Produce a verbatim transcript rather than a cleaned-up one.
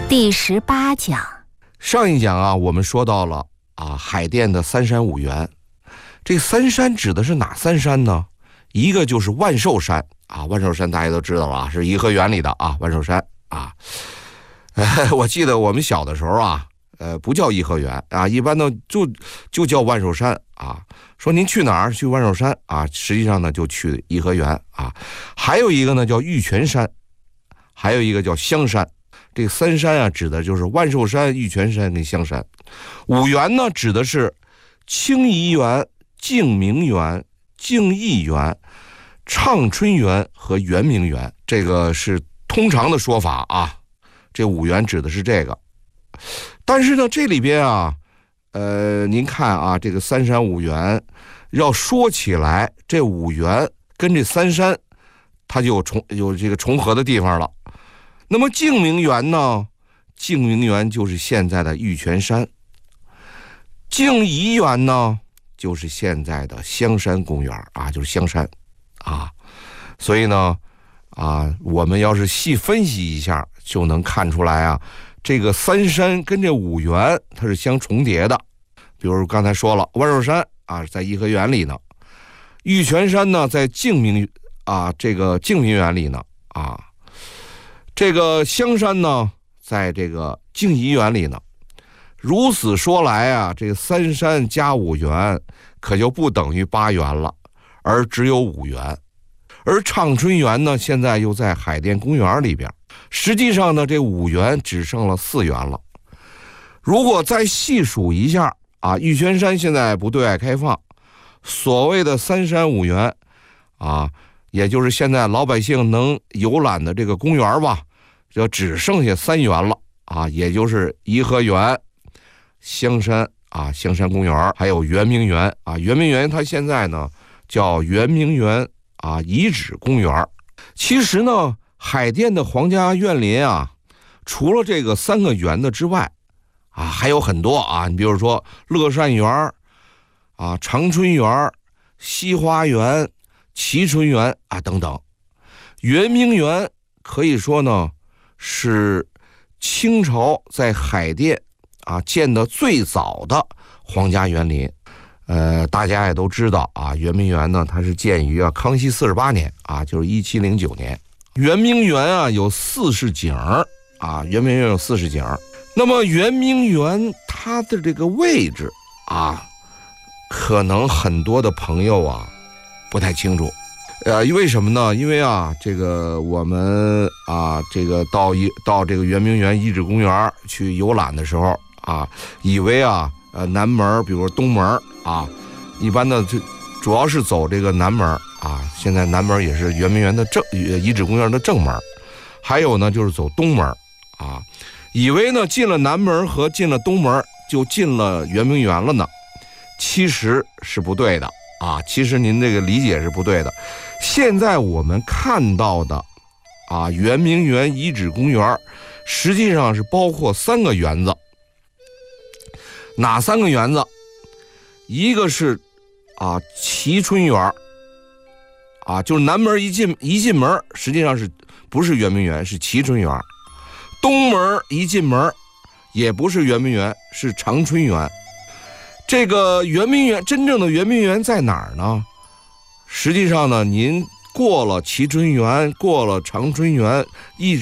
第十八讲。 上一讲啊，我们说到了啊，海淀的三山五园。这三山指的是哪三山呢？一个就是万寿山啊，万寿山大家都知道了啊，是颐和园里的啊，万寿山啊。呃，我记得我们小的时候啊，呃，不叫颐和园啊，一般呢就就叫万寿山啊。说您去哪儿？去万寿山啊，实际上呢就去颐和园啊。还有一个呢叫玉泉山，还有一个叫香山。这三山啊，指的就是万寿山、玉泉山跟香山。五园呢，指的是清怡园、静明园、静逸园、畅春园和圆明园，这个是通常的说法啊。这五园指的是这个，但是呢，这里边啊，呃，您看啊，这个三山五园，要说起来，这五园跟这三山，它就有重有这个重合的地方了。那么静明园呢？静明园就是现在的玉泉山。静怡园呢，就是现在的香山公园啊，就是香山啊。所以呢，啊，我们要是细分析一下，就能看出来啊，这个三山跟这五园它是相重叠的。比如刚才说了，万寿山啊在颐和园里呢，玉泉山呢在静明啊这个静明园里呢啊。这个香山呢，在这个静怡园里呢。如此说来啊，这三山加五园可就不等于八园了，而只有五园。而畅春园呢，现在又在海淀公园里边。实际上呢，这五园只剩了四园了。如果再细数一下啊，玉泉山现在不对外开放，所谓的三山五园啊，也就是现在老百姓能游览的这个公园吧。就只剩下三园了啊，也就是颐和园、香山啊，香山公园，还有圆明园啊。圆明园它现在呢叫圆明园啊遗址公园。其实呢，海淀的皇家园林啊，除了这个三个园的之外啊，还有很多啊。你比如说乐善园啊、长春园、西花园、蕲春园啊等等。圆明园可以说呢，是清朝在海淀啊建的最早的皇家园林。呃，大家也都知道啊，圆明园呢，它是建于啊康熙四十八年啊，就是一七零九年。圆明园啊有四十景啊，圆明园有四十景。那么圆明园它的这个位置啊，可能很多的朋友啊不太清楚。呃，为什么呢？因为啊，这个我们啊，这个到一到这个圆明园遗址公园去游览的时候啊，以为啊，呃，南门，比如东门啊，一般的就主要是走这个南门啊。现在南门也是圆明园的正遗址公园的正门，还有呢就是走东门啊，以为呢进了南门和进了东门就进了圆明园了呢，其实是不对的啊。其实您这个理解是不对的。现在我们看到的啊，圆明园遗址公园实际上是包括三个园子。哪三个园子？一个是啊蕲春园啊，就是南门一进一进门，实际上是不是圆明园，是蕲春园。东门一进门也不是圆明园，是长春园。这个圆明园真正的圆明园在哪儿呢？实际上呢，您过了蕲春园，过了长春园，一直